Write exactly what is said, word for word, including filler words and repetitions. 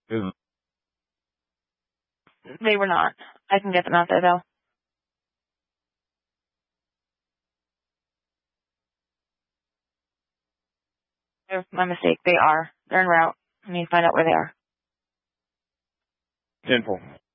Is- They were not. I can get them out there, though. They're my mistake. They are. They're en route. I need to find out where they are. Tenfold.